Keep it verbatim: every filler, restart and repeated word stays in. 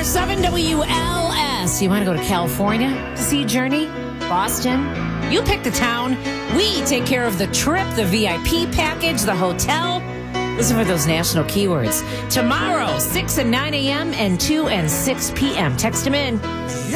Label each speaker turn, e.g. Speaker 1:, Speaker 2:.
Speaker 1: seven W L S. You want to go to California to see Journey? Boston? You pick the town. We take care of the trip, the V I P package, the hotel. Listen for those national keywords. Tomorrow, six and nine a.m. and two and six p.m. Text them in.